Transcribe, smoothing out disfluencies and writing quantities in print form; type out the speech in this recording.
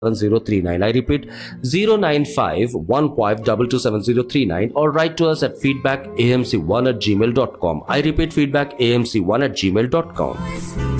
09515227039. I repeat, 09515227039, or write to us at feedbackamc1@gmail.com. I repeat, feedbackamc1@gmail.com.